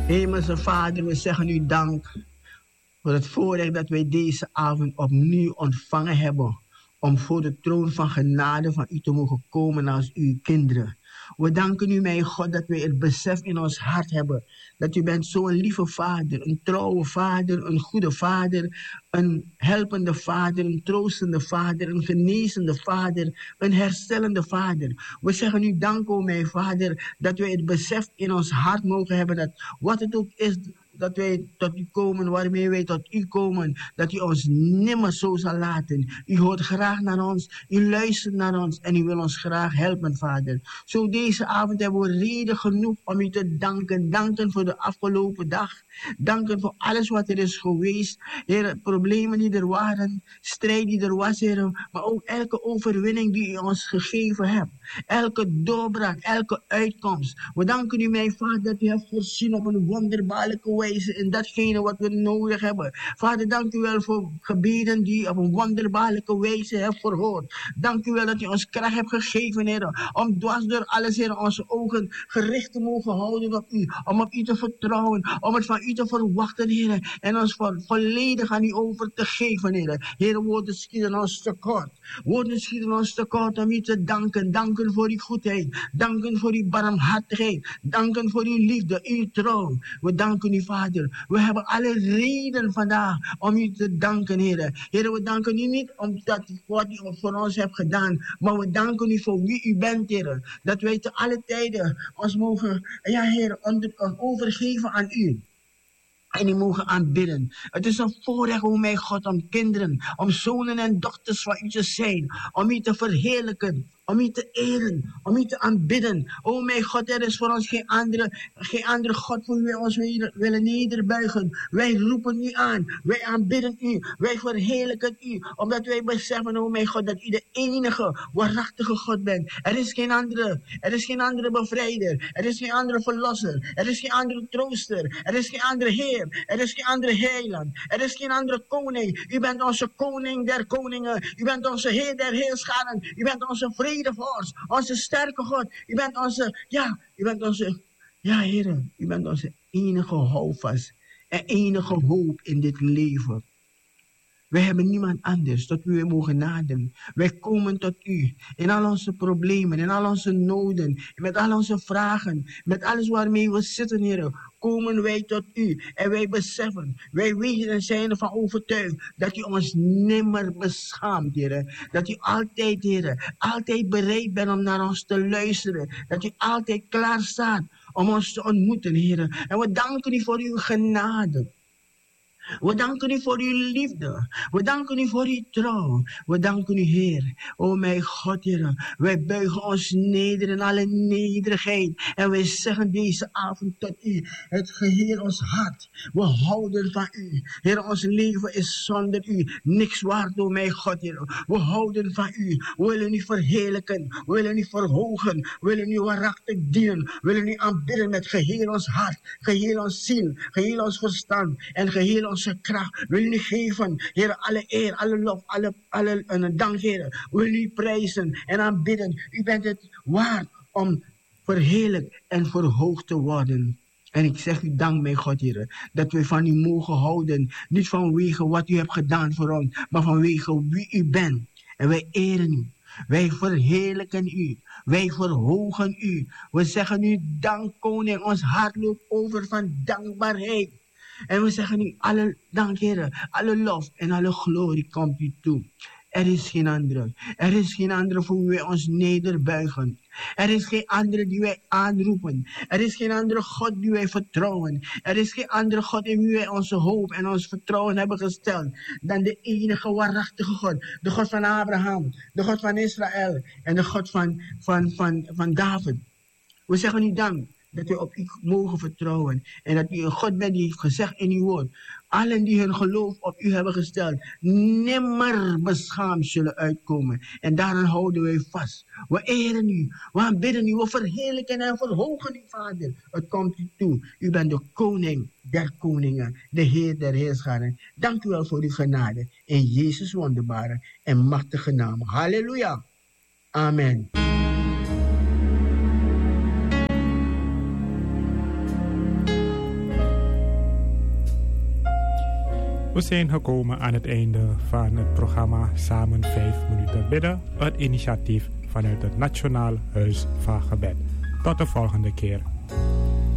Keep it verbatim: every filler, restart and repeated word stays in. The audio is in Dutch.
Hemelse Vader, we zeggen u dank voor het voorrecht dat wij deze avond opnieuw ontvangen hebben om voor de troon van genade van u te mogen komen als uw kinderen. We danken u, mijn God, dat wij het besef in ons hart hebben dat u bent zo'n lieve vader, een trouwe vader, een goede vader, een helpende vader, een troostende vader, een genezende vader, een herstellende vader. We zeggen u dank, o mijn vader, dat wij het besef in ons hart mogen hebben dat wat het ook is dat wij tot u komen, waarmee wij tot u komen, dat u ons nimmer zo zal laten. U hoort graag naar ons, u luistert naar ons en u wil ons graag helpen, Vader. Zo deze avond hebben we reden genoeg om u te danken. Danken voor de afgelopen dag. Danken voor alles wat er is geweest. Heer, problemen die er waren, strijd die er was, Heer, maar ook elke overwinning die u ons gegeven hebt. Elke doorbraak, elke uitkomst. We danken u, mijn Vader, dat u hebt voorzien op een wonderbaarlijke wijze in datgene wat we nodig hebben. Vader, dank u wel voor gebeden die u op een wonderbaarlijke wijze hebt verhoord. Dank u wel dat u ons kracht hebt gegeven, Heer, om dwars door alles, Heer, onze ogen gericht te mogen houden op u. Om op u te vertrouwen, om het van u te verwachten, Heer, en ons vo- volledig aan u over te geven, Heer. Heer, woorden schieten ons tekort. Woorden schieten ons tekort om u te danken. Danken voor uw goedheid. Danken voor uw barmhartigheid. Danken voor uw liefde, uw trouw. We danken u, Vader. We hebben alle reden vandaag om u te danken, Heer. Heer, we danken u niet omdat u wat u voor ons hebt gedaan, maar we danken u voor wie u bent, Heer. Dat wij te alle tijden ons mogen, ja, Heer, onder, overgeven aan u. En die mogen aanbidden. Het is een voorrecht, o mijn God, om kinderen, om zonen en dochters van u te zijn. Om u te verheerlijken, om u te eren, om u te aanbidden. O mijn God, er is voor ons geen andere, geen andere God voor wie wij ons willen nederbuigen. Wij roepen u aan, wij aanbidden u, wij verheerlijken u. Omdat wij beseffen, o mijn God, dat u de enige, waarachtige God bent. Er is geen andere, er is geen andere bevrijder. Er is geen andere verlosser. Er is geen andere trooster. Er is geen andere Heer. Er is geen andere heiland. Er is geen andere koning. U bent onze koning der koningen. U bent onze Heer der heerscharen. U bent onze vredevorst. Onze sterke God. U bent onze, ja, u bent onze, ja, Heer. U bent onze enige houvast en enige hoop in dit leven. Wij hebben niemand anders tot wie we mogen naderen. Wij komen tot u in al onze problemen, in al onze noden, met al onze vragen, met alles waarmee we zitten, Heer. Komen wij tot u en wij beseffen, wij weten en zijn ervan overtuigd dat u ons nimmer beschaamt, Heer. Dat u altijd, Heer, altijd bereid bent om naar ons te luisteren. Dat u altijd klaar staat om ons te ontmoeten, Heer. En we danken u voor uw genade. We danken u voor uw liefde. We danken u voor uw trouw. We danken u, Heer. O mijn God, Heer. Wij buigen ons neder in alle nederigheid. En wij zeggen deze avond tot u. Het geheel ons hart. We houden van u. Heer, ons leven is zonder u niks waard, o mijn God, Heer. We houden van u. We willen u verheerlijken. We willen u verhogen. We willen u waarachtig dienen. We willen u aanbidden met geheel ons hart. Geheel ons ziel. Geheel ons verstand. En geheel ons onze kracht. We willen u geven, Heer, alle eer, alle lof, alle, alle uh, dank, Heer. We willen u prijzen en aanbidden. U bent het waard om verheerlijkt en verhoogd te worden. En ik zeg u dank, mijn God, Heer, dat we van u mogen houden. Niet vanwege wat u hebt gedaan voor ons, maar vanwege wie u bent. En wij eren u. Wij verheerlijken u. Wij verhogen u. We zeggen u dank, koning. Ons hart loopt over van dankbaarheid. En we zeggen u alle dank, Heer. Alle lof en alle glorie komt u toe. Er is geen andere. Er is geen andere voor wie wij ons nederbuigen. Er is geen andere die wij aanroepen. Er is geen andere God die wij vertrouwen. Er is geen andere God in wie wij onze hoop en ons vertrouwen hebben gesteld dan de enige waarachtige God. De God van Abraham, de God van Israël en de God van, van, van, van David. We zeggen u dank dat we op u mogen vertrouwen. En dat u een God bent die heeft gezegd in uw woord. Allen die hun geloof op u hebben gesteld, nimmer beschaamd zullen uitkomen. En daaraan houden wij vast. We eren u, we aanbidden u, we verheerlijken en verhogen u, Vader. Het komt u toe. U bent de koning der koningen, de Heer der heerscharen. Dank u wel voor uw genade. In Jezus' wonderbare en machtige naam. Halleluja. Amen. We zijn gekomen aan het einde van het programma Samen vijf minuten bidden. Het initiatief vanuit het Nationaal Huis van Gebed. Tot de volgende keer.